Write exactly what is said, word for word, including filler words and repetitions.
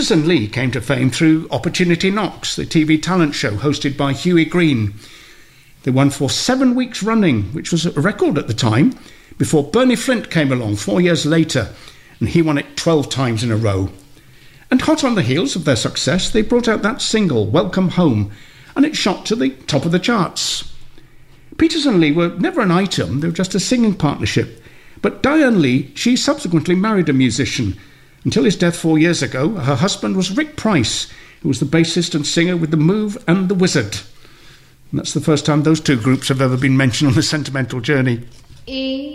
Peters and Lee came to fame through Opportunity Knocks, the T V talent show hosted by Hughie Green. They won for seven weeks running, which was a record at the time, before Bernie Flint came along four years later, and he won it twelve times in a row. And hot on the heels of their success, they brought out that single, Welcome Home, and it shot to the top of the charts. Peters and Lee were never an item, they were just a singing partnership. But Diane Lee, she subsequently married a musician. Until his death four years ago, her husband was Rick Price, who was the bassist and singer with The Move and The Wizard. And that's the first time those two groups have ever been mentioned on The Sentimental Journey. E